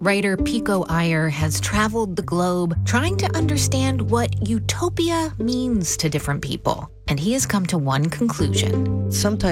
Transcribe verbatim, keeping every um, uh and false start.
Writer Pico Iyer has traveled the globe trying to understand what utopia means to different people. And he has come to one conclusion. Sometimes